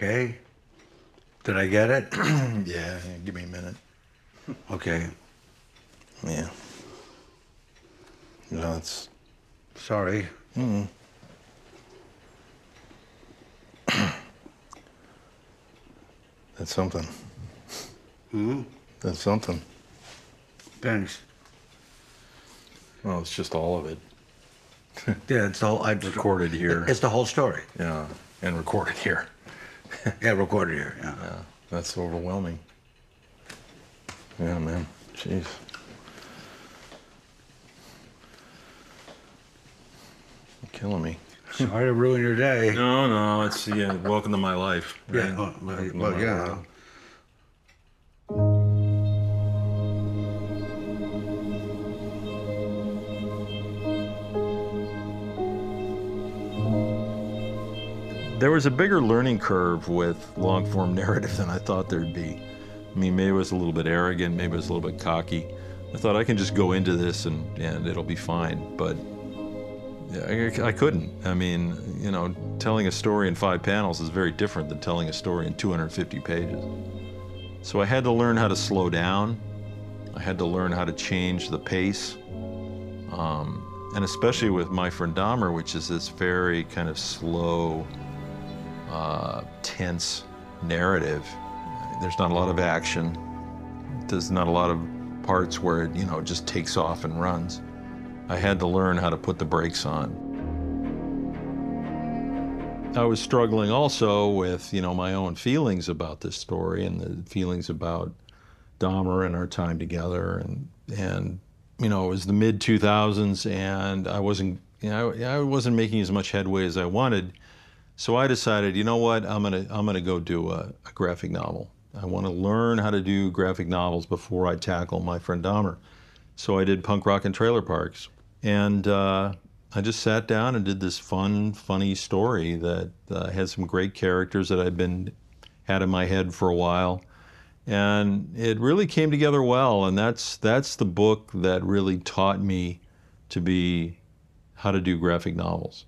Okay. Did I get it? Yeah, give me a minute. Okay. Yeah. No, it's... Sorry. That's something. That's something. Thanks. Well, it's just all of it. Yeah, it's the whole. I Recorded here. It's the whole story. Yeah, and recorded here. Yeah, recorded here. Yeah. Yeah, that's overwhelming. Yeah, man. Jeez. You're killing me. Sorry to ruin your day. No, it's welcome to my life. Right? Yeah. Welcome to Well, my yeah. world. There was a bigger learning curve with long-form narrative than I thought there'd be. I mean, maybe it was a little bit arrogant, maybe it was a little bit cocky. I thought I can just go into this and it'll be fine, but I couldn't. I mean, telling a story in 5 panels is very different than telling a story in 250 pages. So I had to learn how to slow down. I had to learn how to change the pace. And especially with My Friend Dahmer, which is this very kind of slow, tense narrative. There's not a lot of action. There's not a lot of parts where it, just takes off and runs. I had to learn how to put the brakes on. I was struggling also with, my own feelings about this story and the feelings about Dahmer and our time together. And it was the mid-2000s, and I wasn't making as much headway as I wanted. So I decided, you know what, I'm gonna go do a graphic novel. I want to learn how to do graphic novels before I tackle My Friend Dahmer. So I did Punk Rock and Trailer Parks. And I just sat down and did this fun, funny story that had some great characters that I'd had in my head for a while. And it really came together well, and that's the book that really taught me how to do graphic novels.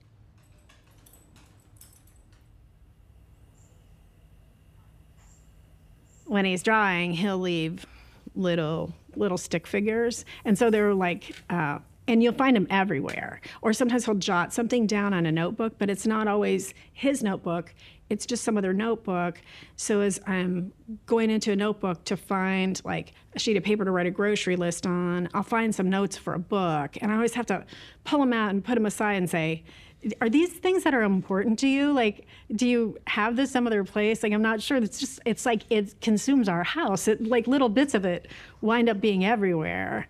When he's drawing, he'll leave little stick figures, and so they're like, and you'll find them everywhere. Or sometimes he'll jot something down on a notebook, but it's not always his notebook. It's just some other notebook. So as I'm going into a notebook to find like a sheet of paper to write a grocery list on, I'll find some notes for a book, and I always have to pull them out and put them aside and say, are these things that are important to you? Like, do you have this some other place? Like, I'm not sure. It's like it consumes our house. Like little bits of it wind up being everywhere.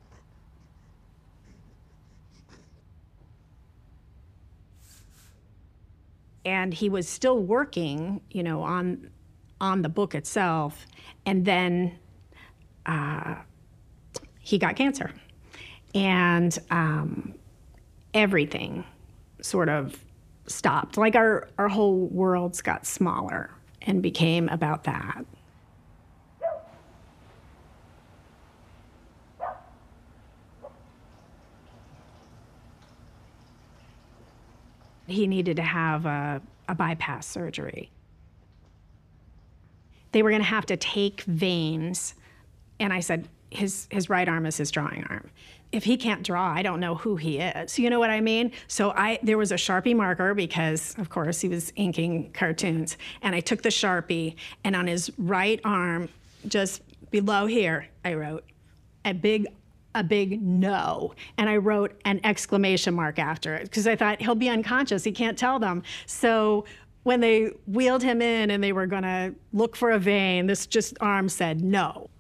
And he was still working, on the book itself, and then he got cancer, and everything sort of stopped. Like our whole worlds got smaller and became about that. He needed to have a bypass surgery. They were gonna have to take veins, and I said, his right arm is his drawing arm. If he can't draw, I don't know who he is. You know what I mean? So there was a Sharpie marker because, of course, he was inking cartoons. And I took the Sharpie, and on his right arm, just below here, I wrote a big no. And I wrote an exclamation mark after it because I thought he'll be unconscious. He can't tell them. So when they wheeled him in and they were gonna look for a vein, this just arm said no.